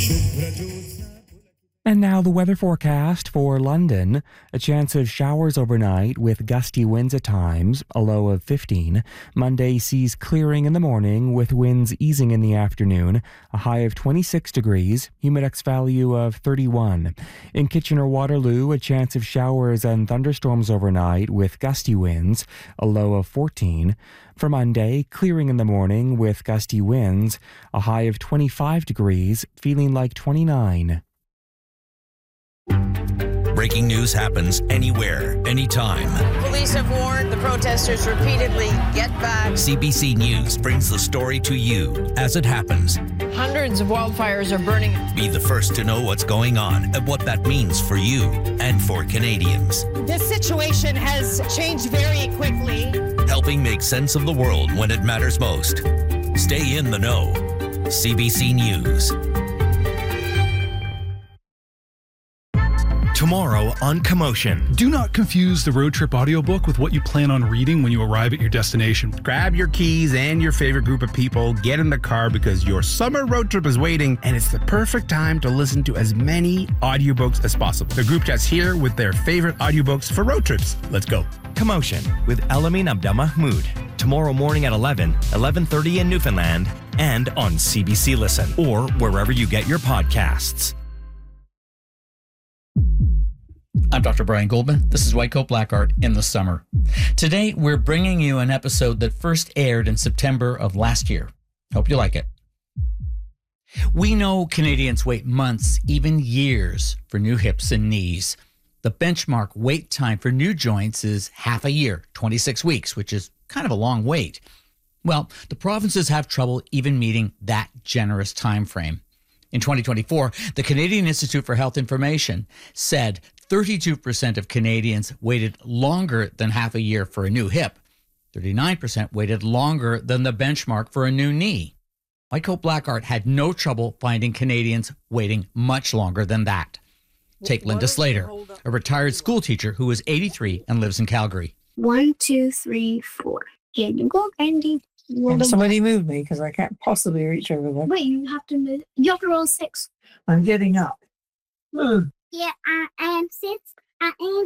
And now the weather forecast for London. A chance of showers overnight with gusty winds at times, a low of 15. Monday sees clearing in the morning with winds easing in the afternoon, a high of 26 degrees, humidex value of 31. In Kitchener-Waterloo, a chance of showers and thunderstorms overnight with gusty winds, a low of 14. For Monday, clearing in the morning with gusty winds, a high of 25 degrees, feeling like 29. Breaking news happens anywhere, anytime. Police have warned the protesters repeatedly, get back. CBC News brings the story to you as it happens. Hundreds of wildfires are burning. Be the first to know what's going on and what that means for you and for Canadians. This situation has changed very quickly. Helping make sense of the world when it matters most. Stay in the know. CBC News. Tomorrow on Commotion. Do not confuse the road trip audiobook with what you plan on reading when you arrive at your destination. Grab your keys and your favorite group of people, get in the car because your summer road trip is waiting, and it's the perfect time to listen to as many audiobooks as possible. The group chat's here with their favorite audiobooks for road trips. Let's go. Commotion with Elamin Abdelmahmoud. Tomorrow morning at 11:30 in Newfoundland, and on CBC Listen or wherever you get your podcasts. I'm Dr. Brian Goldman. This is White Coat Black Art in the summer. Today, we're bringing you an episode that first aired in September of last year. Hope you like it. We know Canadians wait months, even years, for new hips and knees. The benchmark wait time for new joints is half a year, 26 weeks, which is kind of a long wait. Well, the provinces have trouble even meeting that generous time frame. In 2024, the Canadian Institute for Health Information said 32% of Canadians waited longer than half a year for a new hip. 39% waited longer than the benchmark for a new knee. White Coat Black Art had no trouble finding Canadians waiting much longer than that. Take Linda Slater, a retired school teacher who is 83 and lives in Calgary. 1, 2, 3, 4. Here you go, Andy. Somebody move me because I can't possibly reach over there. Wait, you have to move. You have to roll 6. I'm getting up. Yeah, I am 6. I am